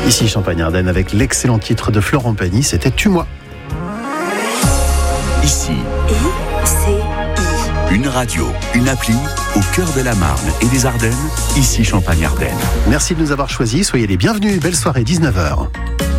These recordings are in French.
Ici Champagne-Ardenne avec l'excellent titre de Florent Pagny, c'était Tue-moi. Ici, une radio, une appli au cœur de la Marne et des Ardennes, ici Champagne-Ardenne. Merci de nous avoir choisis, soyez les bienvenus, belle soirée, 19h.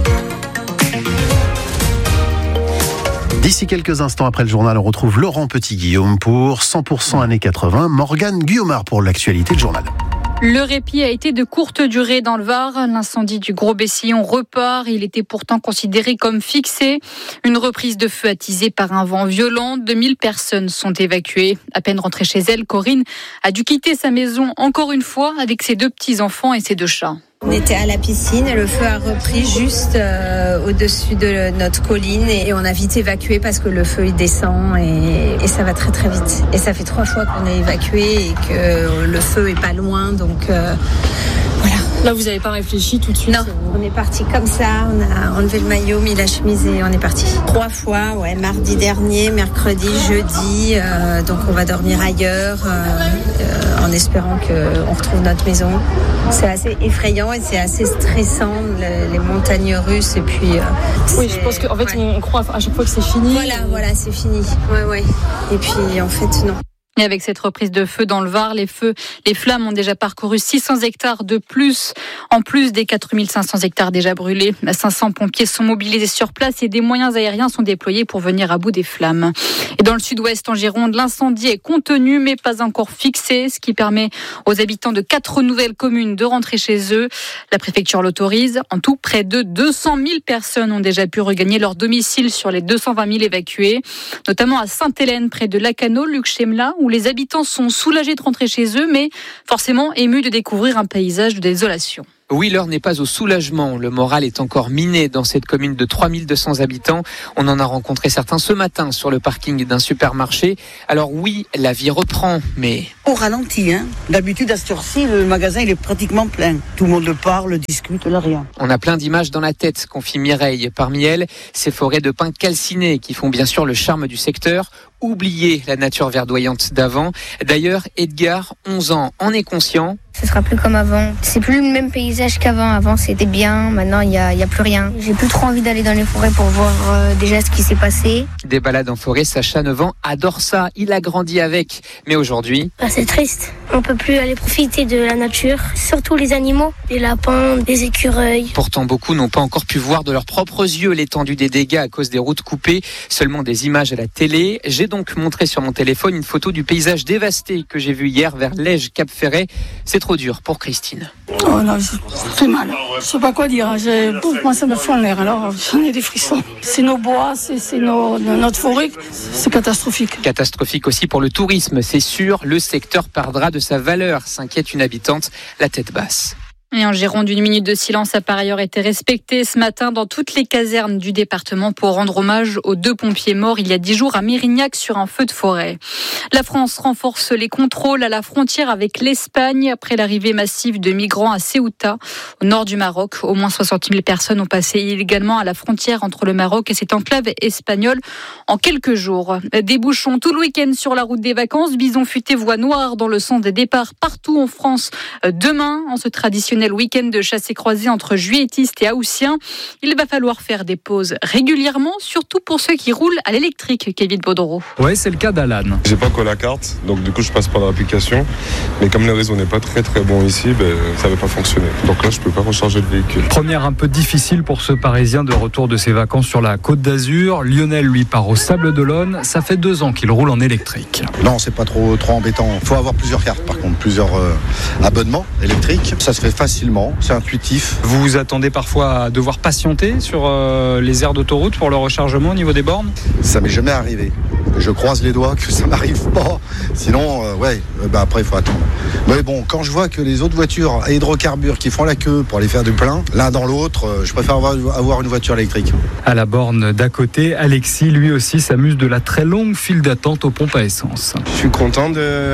D'ici quelques instants après le journal, on retrouve Laurent Petit-Guillaume pour 100% années 80, Morgane Guillaumard pour l'actualité du journal. Le répit a été de courte durée dans le Var. L'incendie du Gros Bessillon repart. Il était pourtant considéré comme fixé. Une reprise de feu attisée par un vent violent. 2000 personnes sont évacuées. À peine rentrée chez elle, Corinne a dû quitter sa maison encore une fois avec ses 2 petits-enfants et ses 2 chats. On était à la piscine et le feu a repris juste au-dessus de notre colline et on a vite évacué parce que le feu il descend et ça va très très vite. Et ça fait 3 fois qu'on est évacué et que le feu est pas loin, donc voilà. Là vous n'avez pas réfléchi tout de suite? Non, on est parti comme ça, on a enlevé le maillot, mis la chemise et on est parti. 3 fois, mardi dernier, mercredi, jeudi, donc on va dormir ailleurs en espérant qu'on retrouve notre maison. C'est assez effrayant et c'est assez stressant, les montagnes russes et puis... oui, je pense qu'en fait on croit à chaque fois que c'est fini. Voilà, c'est fini. Ouais. Et puis en fait non. Et avec cette reprise de feu dans le Var, les flammes ont déjà parcouru 600 hectares de plus, en plus des 4500 hectares déjà brûlés. 500 pompiers sont mobilisés sur place et des moyens aériens sont déployés pour venir à bout des flammes. Et dans le sud-ouest, en Gironde, l'incendie est contenu mais pas encore fixé, ce qui permet aux habitants de 4 nouvelles communes de rentrer chez eux. La préfecture l'autorise. En tout, près de 200 000 personnes ont déjà pu regagner leur domicile sur les 220 000 évacués, notamment à Sainte-Hélène, près de Lacanau, Luc-Chemla, où les habitants sont soulagés de rentrer chez eux, mais forcément émus de découvrir un paysage de désolation. Oui, l'heure n'est pas au soulagement. Le moral est encore miné dans cette commune de 3200 habitants. On en a rencontré certains ce matin sur le parking d'un supermarché. Alors oui, la vie reprend, mais... Au ralenti, D'habitude, à cette heure-ci, le magasin il est pratiquement plein. Tout le monde parle, discute, là, rien. On a plein d'images dans la tête, confie Mireille. Parmi elles, ces forêts de pins calcinés qui font bien sûr le charme du secteur. Oublier la nature verdoyante d'avant. D'ailleurs, Edgar, 11 ans, en est conscient. Ce sera plus comme avant. C'est plus le même paysage qu'avant. Avant, c'était bien. Maintenant, il y a plus rien. J'ai plus trop envie d'aller dans les forêts pour voir déjà ce qui s'est passé. Des balades en forêt, Sacha, 9 ans, adore ça. Il a grandi avec. Mais aujourd'hui... c'est triste. On peut plus aller profiter de la nature. Surtout les animaux. Des lapins, des écureuils. Pourtant, beaucoup n'ont pas encore pu voir de leurs propres yeux l'étendue des dégâts à cause des routes coupées. Seulement des images à la télé. J'ai donc montré sur mon téléphone une photo du paysage dévasté que j'ai vu hier vers Lège-Cap-Ferret. C'est trop dur pour Christine. Oh là, c'est mal. Je sais pas quoi dire. Moi, ça me fout en l'air. Alors, j'en ai des frissons. C'est nos bois, c'est notre forêt. C'est catastrophique. Catastrophique aussi pour le tourisme. C'est sûr, le secteur perdra de sa valeur, s'inquiète une habitante, la tête basse. Et en Gironde, 1 minute de silence a par ailleurs été respectée ce matin dans toutes les casernes du département pour rendre hommage aux 2 pompiers morts il y a 10 jours à Mérignac sur un feu de forêt. La France renforce les contrôles à la frontière avec l'Espagne après l'arrivée massive de migrants à Ceuta, au nord du Maroc. Au moins 60 000 personnes ont passé illégalement à la frontière entre le Maroc et cette enclave espagnole en quelques jours. Des bouchons tout le week-end sur la route des vacances. Bison futé voie noire dans le sens des départs partout en France demain, en ce traditionnel week-end de chasse et croisée entre juilletistes et haussiens. Il va falloir faire des pauses régulièrement, surtout pour ceux qui roulent à l'électrique, Kevin Baudreau. Ouais, c'est le cas d'Alan. J'ai pas encore la carte, donc du coup je passe par l'application. Mais comme le réseau n'est pas très bon ici, ça va pas fonctionner. Donc là je peux pas recharger le véhicule. Première un peu difficile pour ce Parisien de retour de ses vacances sur la Côte d'Azur. Lionel lui part au Sable d'Olonne. Ça fait 2 ans qu'il roule en électrique. Non, c'est pas trop embêtant. Il faut avoir plusieurs cartes par contre, plusieurs abonnements électriques. Ça se fait facilement, c'est intuitif. Vous vous attendez parfois à devoir patienter sur les aires d'autoroute pour le rechargement au niveau des bornes? Ça m'est jamais arrivé. Je croise les doigts que ça m'arrive pas. Sinon, après il faut attendre. Mais bon, quand je vois que les autres voitures à hydrocarbures qui font la queue pour aller faire du plein, l'un dans l'autre, je préfère avoir une voiture électrique. À la borne d'à côté, Alexis, lui aussi, s'amuse de la très longue file d'attente aux pompes à essence. Je suis content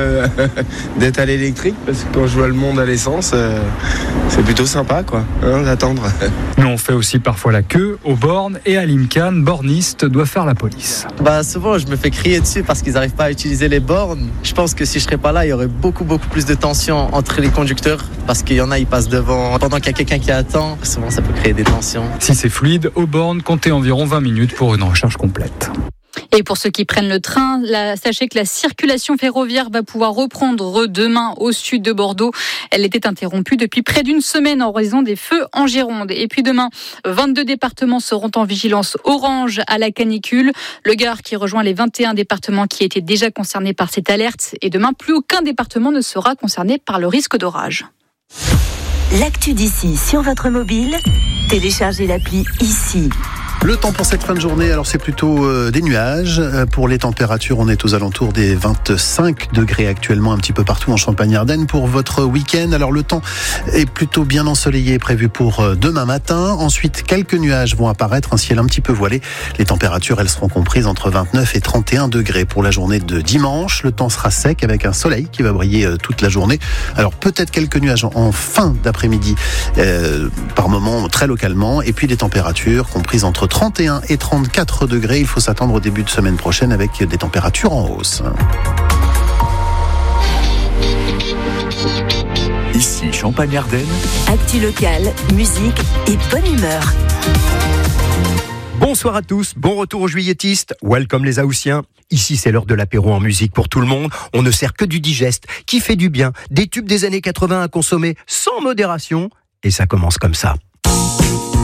d'être à l'électrique parce que quand je vois le monde à l'essence, c'est plutôt sympa d'attendre. Mais on fait aussi parfois la queue aux bornes et à Limcan, borniste doit faire la police. Souvent je me fais crier dessus parce qu'ils n'arrivent pas à utiliser les bornes. Je pense que si je serais pas là, il y aurait beaucoup plus de tension entre les conducteurs parce qu'il y en a, ils passent devant pendant qu'il y a quelqu'un qui attend. Souvent, ça peut créer des tensions. Si c'est fluide, aux bornes, comptez environ 20 minutes pour une recharge complète. Et pour ceux qui prennent le train, sachez que la circulation ferroviaire va pouvoir reprendre demain au sud de Bordeaux. Elle était interrompue depuis près d'une semaine en raison des feux en Gironde. Et puis demain, 22 départements seront en vigilance orange à la canicule. Le Gard qui rejoint les 21 départements qui étaient déjà concernés par cette alerte. Et demain, plus aucun département ne sera concerné par le risque d'orage. L'actu d'ici sur votre mobile, téléchargez l'appli ici. Le temps pour cette fin de journée, alors c'est plutôt des nuages. Pour les températures, on est aux alentours des 25 degrés actuellement un petit peu partout en Champagne-Ardenne pour votre week-end. Alors le temps est plutôt bien ensoleillé, prévu pour demain matin. Ensuite, quelques nuages vont apparaître, un ciel un petit peu voilé. Les températures, elles seront comprises entre 29 et 31 degrés pour la journée de dimanche. Le temps sera sec avec un soleil qui va briller toute la journée. Alors peut-être quelques nuages en fin d'après-midi, par moment très localement. Et puis les températures comprises entre 31 et 34 degrés. Il faut s'attendre au début de semaine prochaine avec des températures en hausse. Ici, Champagne-Ardenne. Actu locale, musique et bonne humeur. Bonsoir à tous, bon retour aux juilletistes, welcome les Haussiens. Ici c'est l'heure de l'apéro en musique pour tout le monde, on ne sert que du digeste, qui fait du bien, des tubes des années 80 à consommer sans modération, et ça commence comme ça.